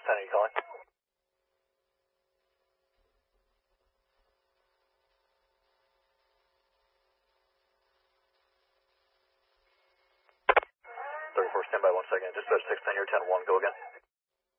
10, are you calling? 34, stand by 1 second. Dispatch 610, you're 10-1, go again.